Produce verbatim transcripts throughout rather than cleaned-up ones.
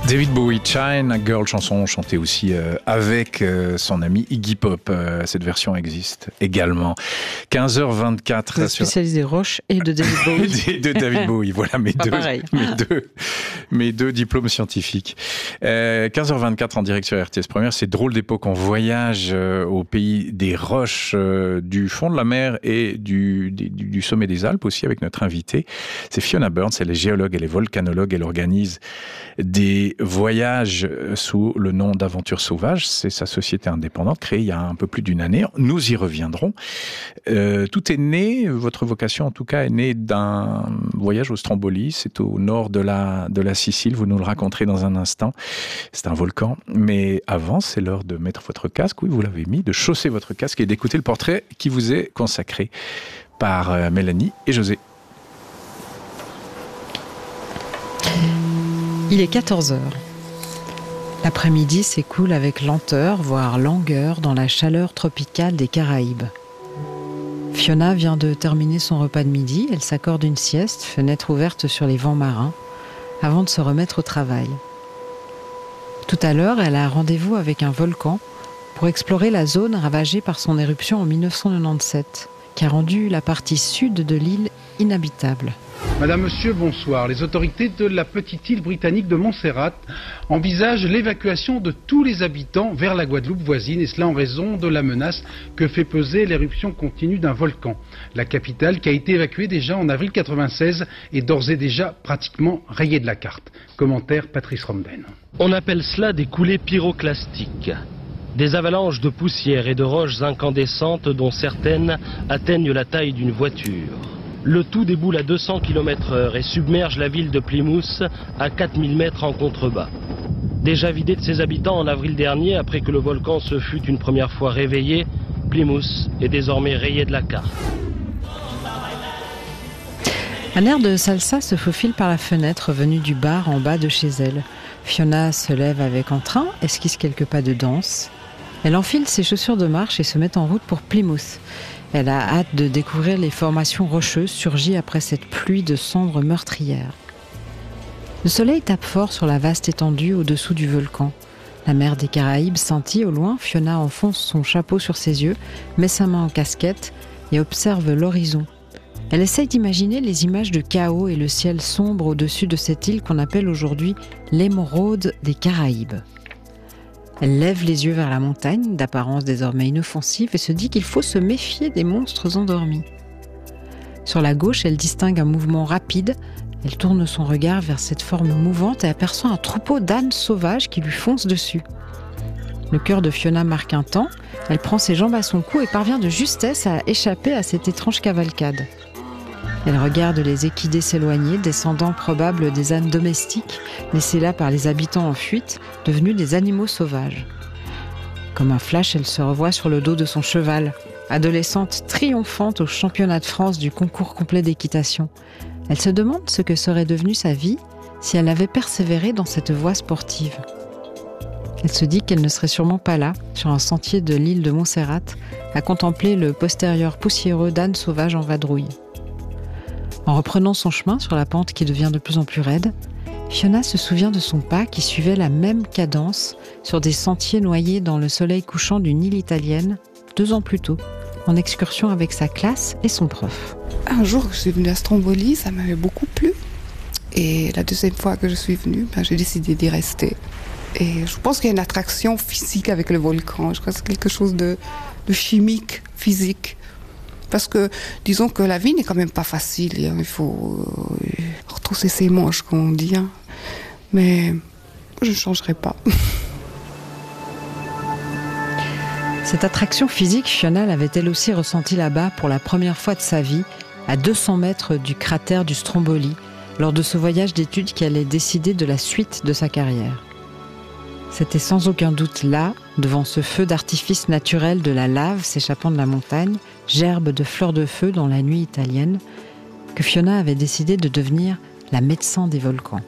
David Bowie, China Girl, chanson chantée aussi euh, avec euh, son ami Iggy Pop. Euh, cette version existe également. quinze heures vingt-quatre. Spécialisé sur... Roche et de David Bowie. de David Bowie, voilà mes deux, pareil. mes, deux, mes deux diplômes scientifiques. Euh, quinze heures vingt-quatre en direct sur R T S Première. C'est Drôle d'époque. On voyage euh, au pays des roches, euh, du fond de la mer et du, du, du sommet des Alpes aussi avec notre invitée. C'est Fiona Burns, elle est géologue, elle est volcanologue, elle organise des voyages sous le nom d'Aventure Sauvage. C'est sa société indépendante créée il y a un peu plus d'une année. Nous y reviendrons. Euh, tout est né, votre vocation en tout cas est née d'un voyage au Stromboli. C'est au nord de la, de la Sicile. Vous nous le raconterez dans un instant. C'est un volcan. Mais avant, c'est l'heure de mettre votre casque. Oui, vous l'avez mis, de chausser votre casque et d'écouter le portrait qui vous est consacré par euh, Mélanie et José. Il est quatorze heures. L'après-midi s'écoule avec lenteur, voire langueur, dans la chaleur tropicale des Caraïbes. Fiona vient de terminer son repas de midi. Elle s'accorde une sieste, fenêtre ouverte sur les vents marins, avant de se remettre au travail. Tout à l'heure, elle a rendez-vous avec un volcan pour explorer la zone ravagée par son éruption en dix-neuf cent quatre-vingt-dix-sept, qui a rendu la partie sud de l'île inhabitable. Madame, Monsieur, bonsoir. Les autorités de la petite île britannique de Montserrat envisagent l'évacuation de tous les habitants vers la Guadeloupe voisine, et cela en raison de la menace que fait peser l'éruption continue d'un volcan. La capitale, qui a été évacuée déjà en avril quatre-vingt-seize, est d'ores et déjà pratiquement rayée de la carte. Commentaire Patrice Romden. On appelle cela des coulées pyroclastiques. Des avalanches de poussière et de roches incandescentes dont certaines atteignent la taille d'une voiture. Le tout déboule à deux cents kilomètres heure et submerge la ville de Plymouth à quatre mille mètres en contrebas. Déjà vidée de ses habitants en avril dernier, après que le volcan se fût une première fois réveillé, Plymouth est désormais rayée de la carte. Un air de salsa se faufile par la fenêtre venue du bar en bas de chez elle. Fiona se lève avec entrain, esquisse quelques pas de danse. Elle enfile ses chaussures de marche et se met en route pour Plymouth. Elle a hâte de découvrir les formations rocheuses surgies après cette pluie de cendres meurtrières. Le soleil tape fort sur la vaste étendue au-dessous du volcan. La mer des Caraïbes scintille au loin. Fiona enfonce son chapeau sur ses yeux, met sa main en casquette et observe l'horizon. Elle essaye d'imaginer les images de chaos et le ciel sombre au-dessus de cette île qu'on appelle aujourd'hui l'émeraude des Caraïbes. Elle lève les yeux vers la montagne, d'apparence désormais inoffensive, et se dit qu'il faut se méfier des monstres endormis. Sur la gauche, elle distingue un mouvement rapide. Elle tourne son regard vers cette forme mouvante et aperçoit un troupeau d'ânes sauvages qui lui foncent dessus. Le cœur de Fiona marque un temps. Elle prend ses jambes à son cou et parvient de justesse à échapper à cette étrange cavalcade. Elle regarde les équidés s'éloigner, descendants probables des ânes domestiques, laissés là par les habitants en fuite, devenus des animaux sauvages. Comme un flash, elle se revoit sur le dos de son cheval, adolescente triomphante au championnat de France du concours complet d'équitation. Elle se demande ce que serait devenue sa vie si elle avait persévéré dans cette voie sportive. Elle se dit qu'elle ne serait sûrement pas là, sur un sentier de l'île de Montserrat, à contempler le postérieur poussiéreux d'ânes sauvages en vadrouille. En reprenant son chemin sur la pente qui devient de plus en plus raide, Fiona se souvient de son pas qui suivait la même cadence sur des sentiers noyés dans le soleil couchant d'une île italienne, deux ans plus tôt, en excursion avec sa classe et son prof. Un jour que je suis venue à Stromboli, ça m'avait beaucoup plu. Et la deuxième fois que je suis venue, ben, j'ai décidé d'y rester. Et je pense qu'il y a une attraction physique avec le volcan. Je crois que c'est quelque chose de, de chimique, physique. Parce que, disons que la vie n'est quand même pas facile. Hein. Il faut euh, retrousser ses manches, comme on dit. Hein. Mais je ne changerai pas. Cette attraction physique, Fiona l'avait elle aussi ressentie là-bas pour la première fois de sa vie, à deux cents mètres du cratère du Stromboli, lors de ce voyage d'études qui allait décider de la suite de sa carrière. C'était sans aucun doute là, devant ce feu d'artifice naturel de la lave s'échappant de la montagne, gerbe de fleurs de feu dans la nuit italienne, que Fiona avait décidé de devenir la médecin des volcans.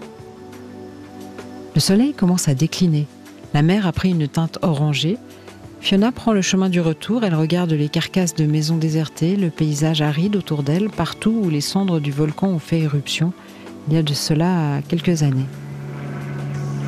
Le soleil commence à décliner. La mer a pris une teinte orangée. Fiona prend le chemin du retour. Elle regarde les carcasses de maisons désertées, le paysage aride autour d'elle, partout où les cendres du volcan ont fait éruption, il y a de cela quelques années.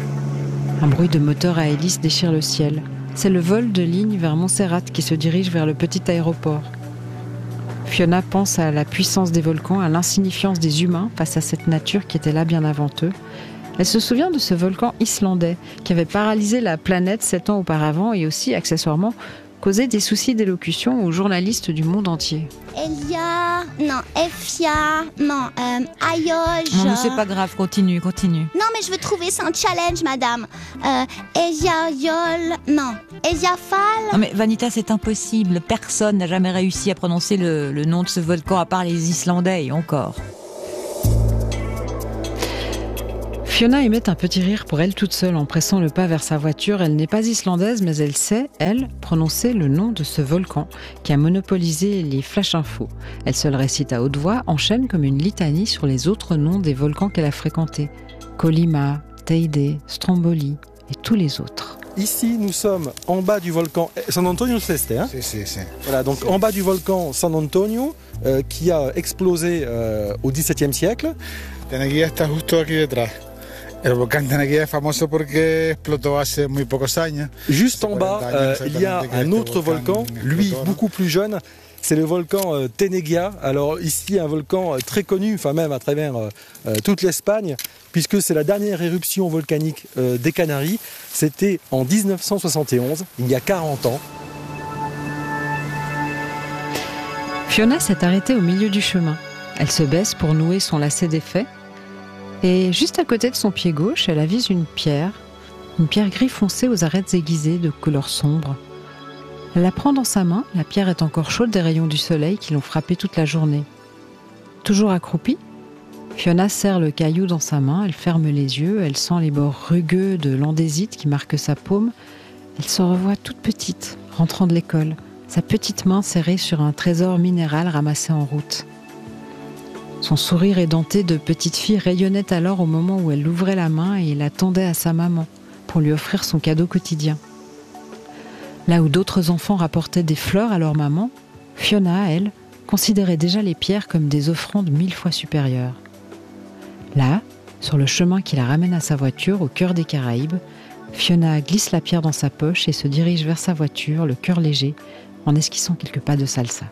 Un bruit de moteur à hélice déchire le ciel. C'est le vol de ligne vers Montserrat qui se dirige vers le petit aéroport. Fiona pense à la puissance des volcans, à l'insignifiance des humains face à cette nature qui était là bien avant eux. Elle se souvient de ce volcan islandais qui avait paralysé la planète sept ans auparavant et aussi, accessoirement, causé des soucis d'élocution aux journalistes du monde entier. Elia, non, Efia, non, euh, Ayoj. Non, mais c'est pas grave, continue, continue. Non, mais je veux trouver, c'est un challenge, madame. Euh, Elia Yol, non, Elia Fal. Non, mais Vanita, c'est impossible. Personne n'a jamais réussi à prononcer le, le nom de ce volcan à part les Islandais et encore. Fiona émet un petit rire pour elle toute seule en pressant le pas vers sa voiture. Elle n'est pas islandaise, mais elle sait, elle, prononcer le nom de ce volcan qui a monopolisé les flash infos. Elle se le récite à haute voix, enchaîne comme une litanie sur les autres noms des volcans qu'elle a fréquentés. Colima, Teide, Stromboli et tous les autres. Ici, nous sommes en bas du volcan San Antonio Ceste. Hein si, si, si. Voilà, donc si. En bas du volcan San Antonio, euh, qui a explosé euh, au dix-septième siècle. Teneguía está justo aquí detrás. El volcán Teneguía es famoso porque explotó hace muy pocos años. Juste en bas, euh, il y a un autre volcan, lui beaucoup plus jeune. C'est le volcan euh, Teneguía. Alors ici, un volcan euh, très connu, enfin même à travers euh, euh, toute l'Espagne, puisque c'est la dernière éruption volcanique euh, des Canaries. C'était en dix-neuf cent soixante et onze, il y a quarante ans. Fiona s'est arrêtée au milieu du chemin. Elle se baisse pour nouer son lacet d'effet. Et juste à côté de son pied gauche, elle avise une pierre, une pierre gris foncé aux arêtes aiguisées de couleur sombre. Elle la prend dans sa main, la pierre est encore chaude des rayons du soleil qui l'ont frappée toute la journée. Toujours accroupie, Fiona serre le caillou dans sa main, elle ferme les yeux, elle sent les bords rugueux de l'andésite qui marquent sa paume. Elle se revoit toute petite, rentrant de l'école, sa petite main serrée sur un trésor minéral ramassé en route. Son sourire édenté de petite fille rayonnait alors au moment où elle ouvrait la main et la tendait à sa maman pour lui offrir son cadeau quotidien. Là où d'autres enfants rapportaient des fleurs à leur maman, Fiona, elle, considérait déjà les pierres comme des offrandes mille fois supérieures. Là, sur le chemin qui la ramène à sa voiture au cœur des Caraïbes, Fiona glisse la pierre dans sa poche et se dirige vers sa voiture, le cœur léger, en esquissant quelques pas de salsa.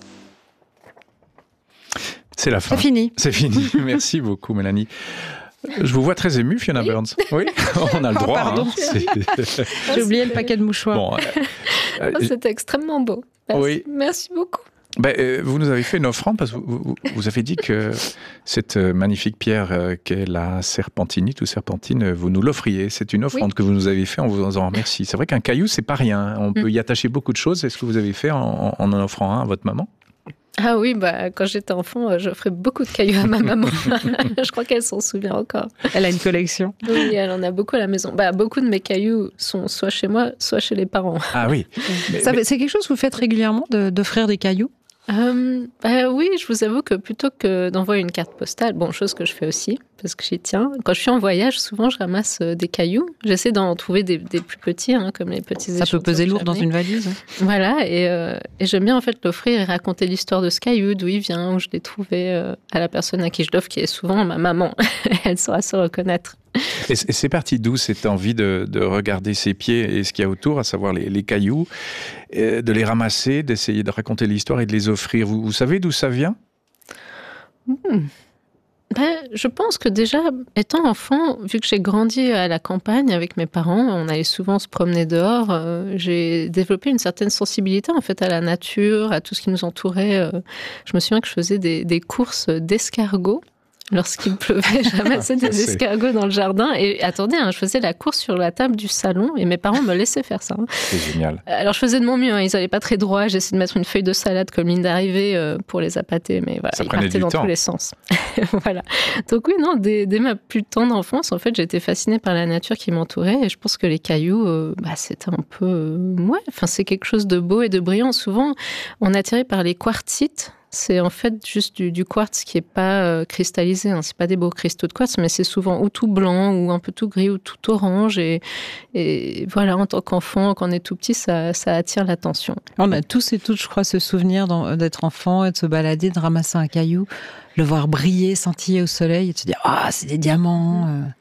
C'est la fin. C'est fini. C'est fini. Merci beaucoup, Mélanie. Je vous vois très émue, Fiona oui. Burns. Oui, on a le droit. Oh, pardon. Hein. J'ai oublié le paquet de mouchoirs. Bon, euh, oh, c'était extrêmement beau. Merci, oui. Merci beaucoup. Ben, euh, vous nous avez fait une offrande parce que vous, vous, vous avez dit que cette magnifique pierre euh, qu'est la serpentinite ou serpentine, vous nous l'offriez. C'est une offrande oui. que vous nous avez fait, on vous en remercie. C'est vrai qu'un caillou, c'est pas rien. On mm. peut y attacher beaucoup de choses. Est-ce que vous avez fait en en, en offrant un à votre maman ? Ah oui, bah, quand j'étais enfant, j'offrais beaucoup de cailloux à ma maman. Je crois qu'elle s'en souvient encore. Elle a une collection. Oui, elle en a beaucoup à la maison. Bah, beaucoup de mes cailloux sont soit chez moi, soit chez les parents. Ah oui. mais, Ça, mais... C'est quelque chose que vous faites régulièrement, de, d'offrir des cailloux ? Euh, bah oui, je vous avoue que plutôt que d'envoyer une carte postale, bon, chose que je fais aussi, parce que j'y tiens, quand je suis en voyage, souvent je ramasse des cailloux. J'essaie d'en trouver des, des plus petits, hein, comme les petits échantillons. Ça peut peser lourd dans une valise. Voilà, et, euh, et j'aime bien en fait l'offrir et raconter l'histoire de ce caillou, d'où il vient, où je l'ai trouvé, euh, à la personne à qui je l'offre, qui est souvent ma maman. Elle saura se reconnaître. Et c'est parti d'où cette envie de, de regarder ses pieds et ce qu'il y a autour, à savoir les, les cailloux, de les ramasser, d'essayer de raconter l'histoire et de les offrir. Vous, vous savez d'où ça vient ? mmh. ben, Je pense que déjà, étant enfant, vu que j'ai grandi à la campagne avec mes parents, on allait souvent se promener dehors, euh, j'ai développé une certaine sensibilité en fait à la nature, à tout ce qui nous entourait. Euh, je me souviens que je faisais des, des courses d'escargots. Lorsqu'il pleuvait, je ramassais des escargots dans le jardin. Et attendez, hein, je faisais la course sur la table du salon et mes parents me laissaient faire ça. Hein. C'est génial. Alors, je faisais de mon mieux. Hein, ils n'allaient pas très droit. J'essayais de mettre une feuille de salade comme ligne d'arrivée euh, pour les appâter. Mais voilà, ça ils partaient dans temps. tous les sens. Voilà. Donc oui, non, dès, dès ma plus tendre enfance, en fait, j'étais fascinée par la nature qui m'entourait. Et je pense que les cailloux, euh, bah, c'était un peu... Euh, ouais, enfin, c'est quelque chose de beau et de brillant. Souvent, on est attiré par les quartzites. C'est en fait juste du, du quartz qui n'est pas euh, cristallisé. Hein. Ce n'est pas des beaux cristaux de quartz, mais c'est souvent ou tout blanc, ou un peu tout gris, ou tout orange. Et, et voilà, en tant qu'enfant, quand on est tout petit, ça, ça attire l'attention. On a tous et toutes, je crois, ce souvenir d'être enfant et de se balader, de ramasser un caillou, le voir briller, scintiller au soleil, et de se dire « Ah, c'est des diamants !»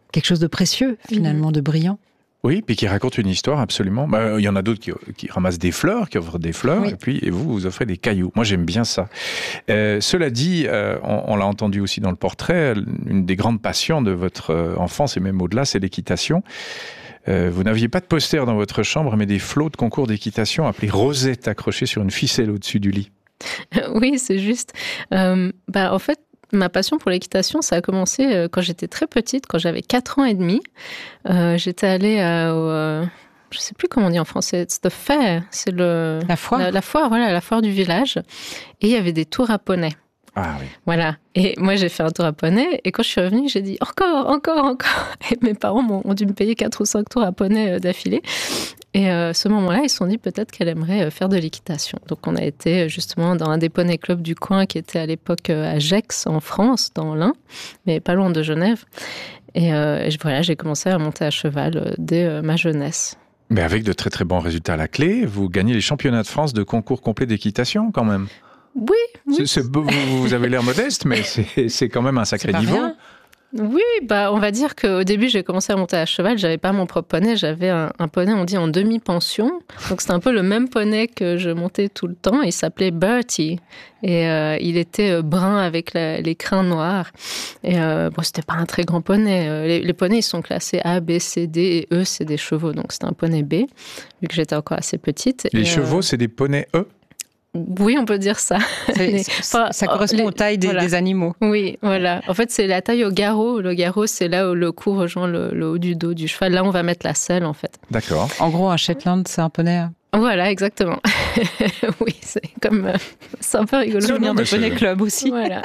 quelque chose de précieux, finalement, mmh. de brillant. Oui, puis qui raconte une histoire absolument. Bah, il y en a d'autres qui, qui ramassent des fleurs, qui offrent des fleurs, oui. et puis et vous, vous offrez des cailloux. Moi, j'aime bien ça. Euh, cela dit, euh, on, on l'a entendu aussi dans le portrait, une des grandes passions de votre enfance, et même au-delà, c'est l'équitation. Euh, vous n'aviez pas de poster dans votre chambre, mais des flots de concours d'équitation appelés Rosette, accrochés sur une ficelle au-dessus du lit. Oui, c'est juste. Euh, bah, en fait, ma passion pour l'équitation, ça a commencé quand j'étais très petite, quand j'avais quatre ans et demi. Euh, j'étais allée à, au, euh, je ne sais plus comment on dit en français, it's the fair, c'est le... La foire. La, la foire, voilà, la foire du village. Et il y avait des tours à poney. Ah oui. Voilà. Et moi, j'ai fait un tour à poney. Et quand je suis revenue, j'ai dit encore, encore, encore. Et mes parents m'ont, ont dû me payer quatre ou cinq tours à poney d'affilée. Et à ce moment-là, ils se sont dit peut-être qu'elle aimerait faire de l'équitation. Donc, on a été justement dans un des poney clubs du coin qui était à l'époque à Gex, en France, dans l'Ain, mais pas loin de Genève. Et, euh, et voilà, j'ai commencé à monter à cheval dès euh, ma jeunesse. Mais avec de très très bons résultats à la clé, vous gagnez les championnats de France de concours complet d'équitation quand même. Oui, oui. C'est, c'est, vous, vous avez l'air modeste, mais c'est, c'est quand même un sacré niveau. Rien. Oui, bah on va dire qu'au début, j'ai commencé à monter à cheval. J'avais pas mon propre poney, j'avais un, un poney, on dit en demi-pension. Donc c'était un peu le même poney que je montais tout le temps. Il s'appelait Bertie et euh, il était brun avec la, les crins noirs. Et euh, bon, c'était pas un très grand poney. Les, les poneys, ils sont classés A, B, C, D et E, c'est des chevaux. Donc c'était un poney B, vu que j'étais encore assez petite. Les et, chevaux, euh... c'est des poneys E? Oui, on peut dire ça. Les, enfin, ça correspond les, aux tailles des, voilà. des animaux. Oui, voilà. En fait, c'est la taille au garrot. Le garrot, c'est là où le cou rejoint le, le haut du dos du cheval. Là, on va mettre la selle, en fait. D'accord. En gros, un Shetland, c'est un poney. Voilà, exactement. Oui, c'est comme... Euh, c'est un peu rigolo. Souvenir de poney club aussi. Voilà.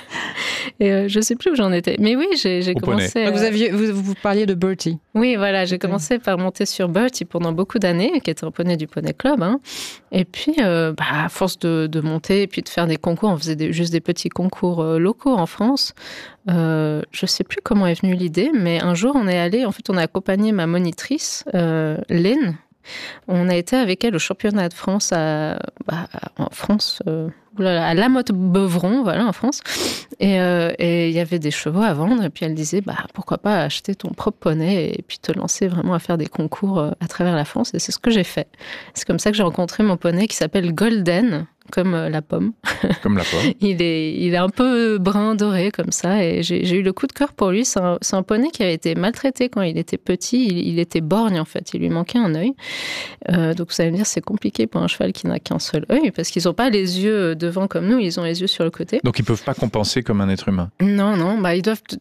Et euh, je ne sais plus où j'en étais. Mais oui, j'ai, j'ai commencé... Euh... Vous, aviez, vous, vous parliez de Bertie. Oui, voilà. J'ai commencé par monter sur Bertie pendant beaucoup d'années, qui était un poney du poney club. Hein. Et puis, euh, bah, à force de, de monter et puis de faire des concours, on faisait des, juste des petits concours euh, locaux en France. Euh, je ne sais plus comment est venue l'idée, mais un jour, on est allé... En fait, on a accompagné ma monitrice, euh, Lynn. On a été avec elle au championnat de France à, bah, en France, euh, à La Motte-Beuvron, voilà, en France. Et euh, et il y avait des chevaux à vendre. Et puis elle disait, bah, pourquoi pas acheter ton propre poney et puis te lancer vraiment à faire des concours à travers la France. Et c'est ce que j'ai fait. C'est comme ça que j'ai rencontré mon poney qui s'appelle Golden, comme la pomme. Comme la pomme. il, est, il est un peu brun doré comme ça et j'ai, j'ai eu le coup de cœur pour lui. C'est un, c'est un poney qui avait été maltraité quand il était petit. Il, il était borgne en fait, il lui manquait un œil. Euh, donc vous allez me dire c'est compliqué pour un cheval qui n'a qu'un seul œil parce qu'ils n'ont pas les yeux devant comme nous, ils ont les yeux sur le côté. Donc ils ne peuvent pas compenser comme un être humain. Non, non, bah ils doivent... T-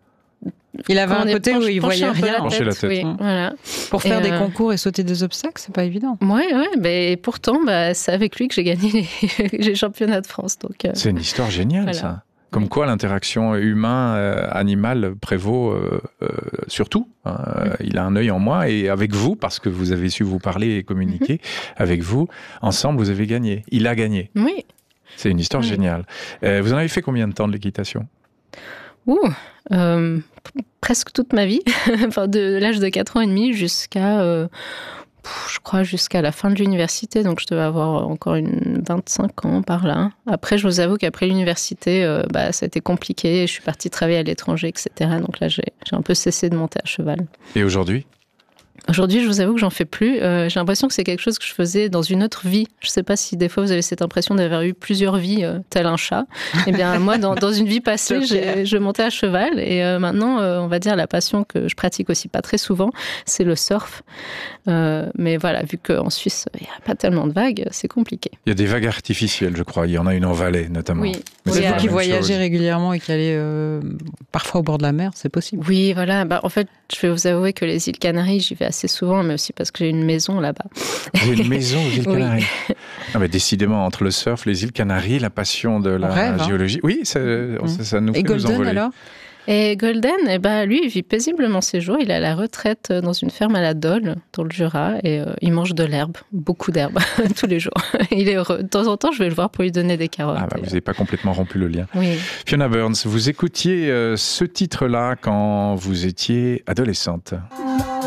Il avait un côté penche, où il voyait rien. Pencher la tête. Oui, mmh. voilà. Pour faire et des euh... concours et sauter des obstacles, c'est pas évident. Ouais, ouais. Mais pourtant, bah, c'est avec lui que j'ai gagné les, les championnats de France. Donc, euh... c'est une histoire géniale, voilà. Ça. Comme oui. Quoi, l'interaction humain-animal prévaut euh, euh, sur tout. Hein. Mmh. Il a un œil en moi et avec vous, parce que vous avez su vous parler et communiquer, mmh. avec vous, ensemble, vous avez gagné. Il a gagné. Oui. C'est une histoire oui. géniale. Euh, vous en avez fait combien de temps de l'équitation ? Ouh, euh, presque toute ma vie, enfin de l'âge de quatre ans et demi jusqu'à, euh, je crois, jusqu'à la fin de l'université, donc je devais avoir encore une vingt-cinq ans par là. Après, je vous avoue qu'après l'université, euh, bah, ça a été compliqué, je suis partie travailler à l'étranger, et cetera. Donc là, j'ai, j'ai un peu cessé de monter à cheval. Et aujourd'hui ? Aujourd'hui, je vous avoue que j'en fais plus. Euh, j'ai l'impression que c'est quelque chose que je faisais dans une autre vie. Je ne sais pas si des fois vous avez cette impression d'avoir eu plusieurs vies, euh, tel un chat. Eh bien, moi, dans, dans une vie passée, j'ai, je montais à cheval. Et euh, maintenant, euh, on va dire la passion que je pratique aussi pas très souvent, c'est le surf. Euh, mais voilà, vu qu'en Suisse, il n'y a pas tellement de vagues, c'est compliqué. Il y a des vagues artificielles, je crois. Il y en a une en Valais, notamment. Oui. Mais c'est vous qui voyagez régulièrement et qui allez euh, parfois au bord de la mer, c'est possible. Oui, voilà. Bah, en fait, je vais vous avouer que les îles Canaries, j'y vais assez souvent, mais aussi parce que j'ai une maison là-bas. Vous avez une maison aux îles Canaries. Oui. Non, mais décidément, entre le surf, les îles Canaries, la passion de la rêve, géologie. Hein. Oui, ça, mmh. ça, ça nous fait Et nous Golden, envoler. Alors Et Golden, eh ben, lui, il vit paisiblement ses jours. Il est à la retraite dans une ferme à la Dole, dans le Jura, et euh, il mange de l'herbe, beaucoup d'herbe, tous les jours. Il est heureux. De temps en temps, je vais le voir pour lui donner des carottes. Ah bah, vous n'avez pas complètement rompu le lien. Oui. Fiona Burns, vous écoutiez euh, ce titre-là quand vous étiez adolescente.